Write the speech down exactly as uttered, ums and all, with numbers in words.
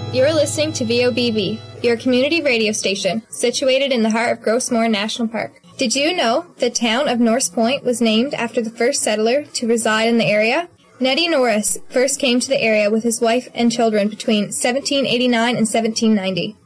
You're listening to V O B B, your community radio station, situated in the heart of Grossmoor National Park. Did you know the town of Norse Point was named after the first settler to reside in the area? Neddy Norris first came to the area with his wife and children between seventeen eighty-nine and seventeen ninety.